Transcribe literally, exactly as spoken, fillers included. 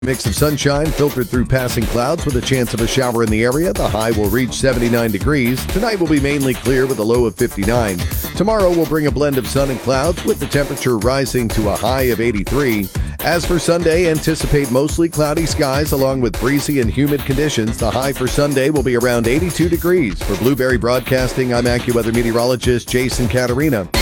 Mix of sunshine filtered through passing clouds with a chance of a shower in the area. The high will reach seventy-nine degrees. Tonight will be mainly clear with a low of fifty-nine. Tomorrow will bring a blend of sun and clouds with the temperature rising to a high of eighty-three. As for Sunday, anticipate mostly cloudy skies along with breezy and humid conditions. The high for Sunday will be around eighty-two degrees. For Blueberry Broadcasting, I'm AccuWeather meteorologist Jason Caterina.